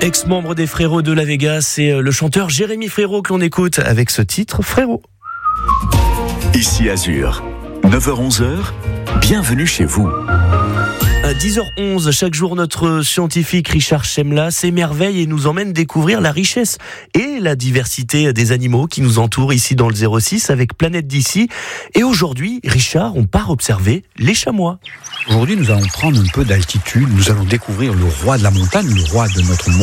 Ex-membre des Frérots de la Vega, c'est le chanteur Jérémy Frérot que l'on écoute avec ce titre Frérot. Ici Azur, 9h-11h, bienvenue chez vous. À 10h11, chaque jour, notre scientifique Richard Chemla s'émerveille et nous emmène découvrir la richesse et la diversité des animaux qui nous entourent ici dans le 06 avec Planète d'ici. Et aujourd'hui, Richard, on part observer les chamois. Aujourd'hui, nous allons prendre un peu d'altitude, nous allons découvrir le roi de la montagne, le roi de notre monde.